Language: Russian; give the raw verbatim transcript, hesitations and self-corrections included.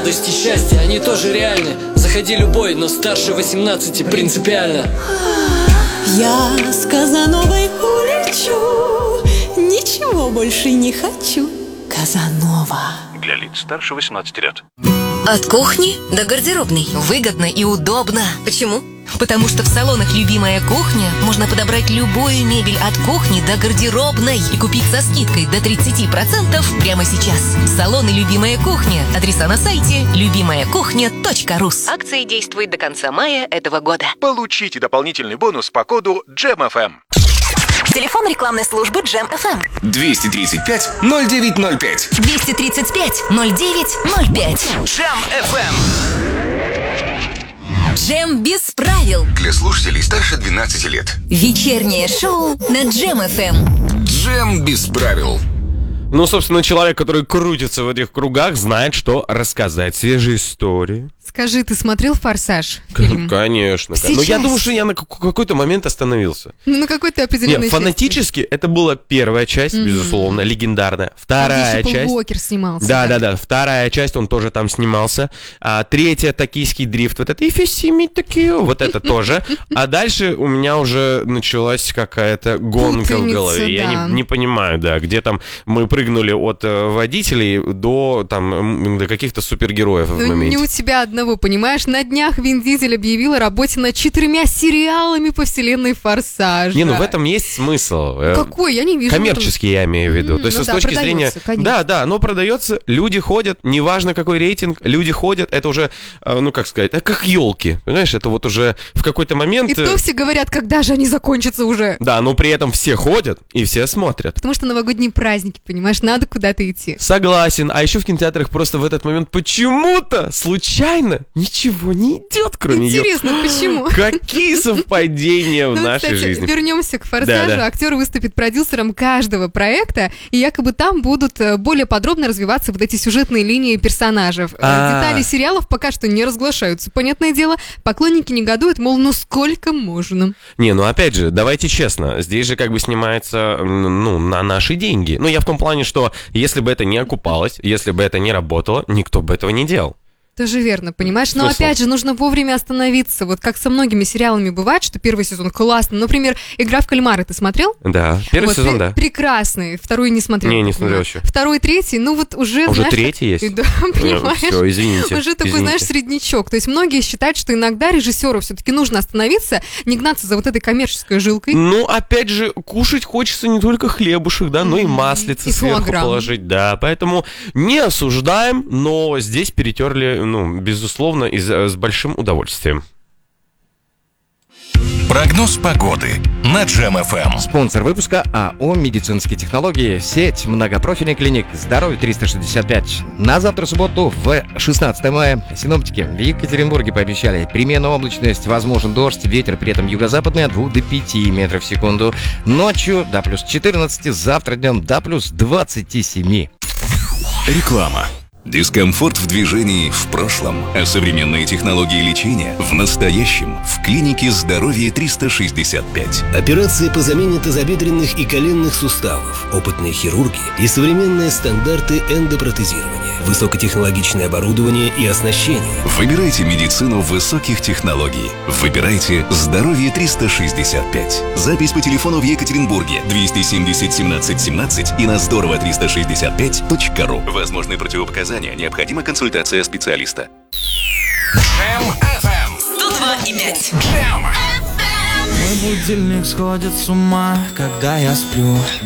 радость и счастье, они тоже реальны. Заходи любой, но старше восемнадцати принципиально. Я с Казановой улечу, ничего больше не хочу. Казанова. Для лиц старше восемнадцати лет. От кухни до гардеробной. Выгодно и удобно. Почему? Потому что в салонах «Любимая кухня» можно подобрать любую мебель от кухни до гардеробной и купить со скидкой до тридцать процентов прямо сейчас. Салоны «Любимая кухня». Адреса на сайте любимая кухня точка рус. Акция действует до конца мая этого года. Получите дополнительный бонус по коду джем эф эм. Телефон рекламной службы джем эф эм. двести тридцать пять ноль девять ноль пять. двести тридцать пять ноль девять ноль пять. джем эф эм. Джем без правил. Для слушателей старше двенадцати лет. Вечернее шоу на Джем эф эм. Джем без правил. Ну, собственно, человек, который крутится в этих кругах, знает, что рассказать свежие истории. Скажи, ты смотрел «Форсаж» фильм? Конечно. Сейчас. Но я думаю, что я на какой-то момент остановился. Ну, на какой-то определенной Нет, фанатически это была первая часть, mm-hmm. безусловно, легендарная. Вторая там часть... Пол Уокер снимался. Да-да-да, вторая часть, он тоже там снимался. А третья, токийский дрифт, вот это «If you see me, Tokyo», вот это тоже. А дальше у меня уже началась какая-то гонка в голове. Я не, не понимаю, да, где там мы прыгнули от водителей до, там, до каких-то супергероев в моменте. Не у тебя одного, понимаешь? На днях Вин Дизель объявил о работе над четырьмя сериалами по вселенной «Форсажа». Не, ну в этом есть смысл. Какой? Я не вижу. Коммерческий, я имею в виду. Mm, То есть, ну с да, точки зрения... Конечно. Да, да, оно продается, люди ходят, неважно какой рейтинг, люди ходят, это уже, ну как сказать, это как елки. Понимаешь, это вот уже в какой-то момент... И то все говорят, когда же они закончатся уже. Да, но при этом все ходят и все смотрят. Потому что новогодние праздники, понимаешь, надо куда-то идти. Согласен. А еще в кинотеатрах просто в этот момент почему-то случайно ничего не идет, кроме ее. Интересно, ее. Почему? Какие совпадения в ну, нашей кстати, жизни. Вернемся к «Форсажу». Да, да. Актер выступит продюсером каждого проекта, и якобы там будут более подробно развиваться вот эти сюжетные линии персонажей. А-а-а. Детали сериалов пока что не разглашаются. Понятное дело, поклонники негодуют, мол, ну сколько можно? Не, ну опять же, давайте честно, здесь же как бы снимается, ну, на наши деньги. Ну, я в том плане, что если бы это не окупалось, если бы это не работало, никто бы этого не делал. Тоже верно, понимаешь? Но Смысл? опять же, нужно вовремя остановиться. Вот как со многими сериалами бывает, что первый сезон классный. Например, «Игра в кальмара» ты смотрел? Да, первый вот, сезон, пр- да. Прекрасный. Второй не смотрел. Не, не смотрел еще. Второй, третий, ну вот уже, а уже знаешь... третий есть? Да, понимаешь? Все, извините. Уже такой, извините. знаешь, среднячок. То есть многие считают, что иногда режиссеру все-таки нужно остановиться, не гнаться за вот этой коммерческой жилкой. Ну, опять же, кушать хочется не только хлебушек, да, но и маслица и сверху фуаграм. положить, да. Поэтому не осуждаем, но здесь перетерли, ну, безусловно, и с большим удовольствием. Прогноз погоды на Джем эф эм. Спонсор выпуска АО «Медицинские технологии». Сеть многопрофильных клиник «Здоровье триста шестьдесят пять». На завтра, субботу, в шестнадцатое мая, синоптики в Екатеринбурге пообещали переменную облачность, возможен дождь, ветер при этом юго-западный от двух до пяти метров в секунду. Ночью до плюс четырнадцати, завтра днем до плюс двадцати семи. Реклама. Дискомфорт в движении в прошлом, а современные технологии лечения в настоящем в клинике «Здоровье триста шестьдесят пять». Операции по замене тазобедренных и коленных суставов, опытные хирурги и современные стандарты эндопротезирования, высокотехнологичное оборудование и оснащение. Выбирайте медицину высоких технологий. Выбирайте «Здоровье триста шестьдесят пять». Запись по телефону в Екатеринбурге двести семьдесят семнадцать семнадцать и на здорово триста шестьдесят пять точка ру. Возможны противопоказания. Необходима консультация специалиста. Джем эф эм сто два и пять. Мой будильник сходит с ума, когда я сплю.